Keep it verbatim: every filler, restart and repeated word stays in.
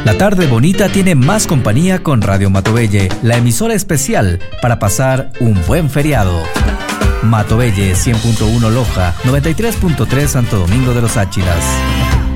La tarde bonita tiene más compañía con Radio Matovelle, la emisora especial para pasar un buen feriado. Matovelle cien punto uno Loja, noventa y tres punto tres Santo Domingo de los Áchilas.